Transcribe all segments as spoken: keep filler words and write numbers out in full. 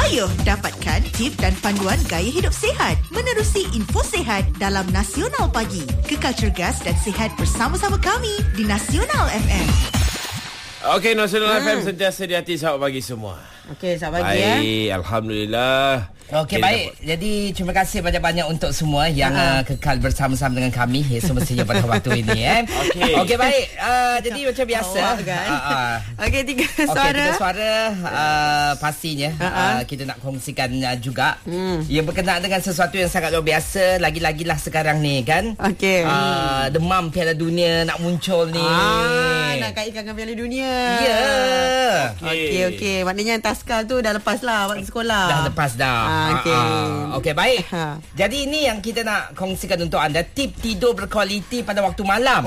Ayuh dapatkan tip dan panduan gaya hidup sihat menerusi info sihat dalam Nasional Pagi. Kekal cergas dan sihat bersama-sama kami di Nasional F M. Okey, Nasional hmm. F M sentiasa di hati sahabat pagi semua. Okey, sahabat pagi ya. eh. Alhamdulillah. Okey, baik. Dapat. Jadi terima kasih banyak-banyak untuk semua yang uh, kekal bersama-sama dengan kami ya, semestinya pada waktu ini eh. Okey. Okey, baik. Uh, jadi macam biasa. Oh, kan? uh, uh. Okey, tiga suara. Okey, tiga suara uh, pastinya uh-huh. uh, kita nak kongsikan uh, juga hmm. yang berkenaan dengan sesuatu yang sangat luar biasa, lagi-lagilah sekarang ni kan. Okey. Uh, demam Piala Dunia nak muncul ni. Ah, nak kaitkan dengan Piala Dunia. Ya. Yeah. Okey, okey. Okay. Maknanya taskal tu dah lepas lah waktu sekolah. Dah lepas dah. Ah, okey. Ah, okey, baik. Ha. Jadi ini yang kita nak kongsikan untuk anda, tip tidur berkualiti pada waktu malam.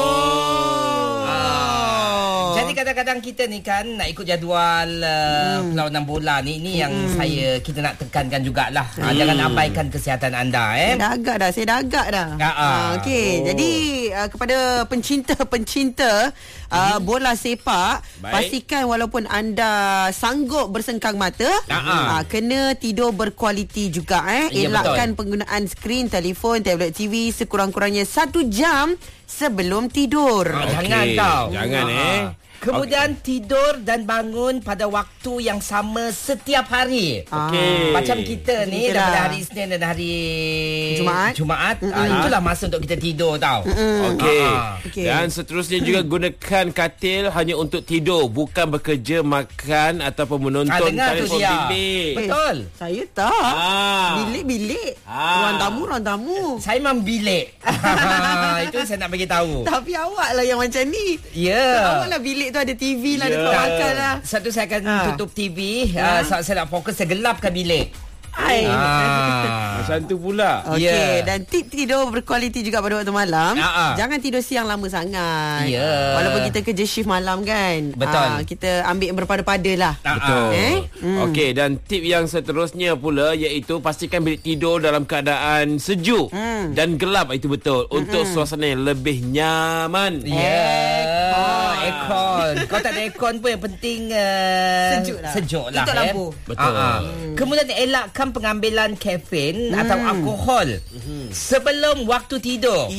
Oh. Ah, jadi kadang-kadang kita ni kan nak ikut jadual uh, hmm. perlawanan bola ni. Ini yang hmm. saya kita nak tekankan jugalah. Hmm. Ah, jangan abaikan kesihatan anda eh. Saya dah agak dah, saya dah agak dah. Ah, ah. Okey, oh. Jadi uh, kepada pencinta-pencinta uh, bola sepak, baik. Pastikan walaupun anda sanggup bersengkang mata, uh, kena tidur berkualiti juga eh. Ya, elakkan betul. Penggunaan skrin, telefon, tablet, T V sekurang-kurangnya satu jam sebelum tidur. Ah, okay. Jangan tau. Jangan uh, eh. Kemudian okay. tidur dan bangun pada waktu yang sama setiap hari. Okey. Macam kita ni Itulah. daripada hari Isnin dan hari Jumaat. Jumaat, uh, itulah masa untuk kita tidur tau. Okey. Okay. Dan seterusnya juga gunakan katil hanya untuk tidur, bukan bekerja, makan ataupun menonton telefon bimbit. Betul. Eh, saya tak. Ah. Bilik-bilik. Ah. Ruang tamu, ruang tamu. Saya memang bilik. Itu saya nak bagi tahu. Tapi awak lah yang macam ni. Ya. Yeah. So, awak lah bilik tu ada T V lah, yeah. Ada tempat makan lah. Satu saya akan ha. tutup T V. Ha. Uh, saat saya nak fokus, saya gelapkan bilik. Hai. Ah. Macam tu pula. Okey, yeah. Dan tip tidur berkualiti juga pada waktu malam. Uh-uh. Jangan tidur siang lama sangat. Yeah. Walaupun kita kerja shift malam kan. Betul. Uh, kita ambil yang berpada-pada lah. Uh-uh. Betul. Eh? Hmm. Okey, dan tip yang seterusnya pula iaitu pastikan bilik tidur dalam keadaan sejuk hmm. dan gelap. Itu betul. Untuk hmm. suasana yang lebih nyaman. Ya. Yeah. Oh, aircon. Kau tak ada aircon pun yang penting uh, sejuk lah. Sejuk lah. Tutup eh. lampu. Betul. Uh-huh. Hmm. Kemudian elakkan pengambilan kafein hmm. atau alkohol hmm. sebelum waktu tidur.